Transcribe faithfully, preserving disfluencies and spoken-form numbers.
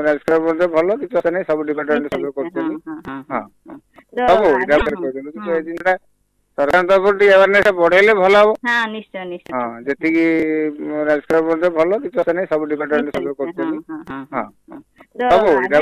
ରାଜସ୍ଥାନ ବୋର୍ଡରେ ଭଲ କିଛି କଥା ନାହିଁ ସବୁ ଡିପାର୍ଟମେଣ୍ଟ ସବୁ କରୁଛନ୍ତି ହଁ ସବୁ ଜିନିଷଟା ସରକାର ତରଫରୁ ଟିକେ ଆୱାରନେସ୍ ବଢେଇଲେ ଭଲ ହବ। ହଁ ନିଶ୍ଚୟ ନିଶ୍ଚୟ ହଁ ଯେତିକି ରାଜସ୍ଥାନ ବୋର୍ଡରେ ଭଲ କିଛି କଥା ନାହିଁ ସବୁ ଡିପାର୍ଟମେଣ୍ଟ ସବୁ କରୁଛନ୍ତି ହଁ ସବୁ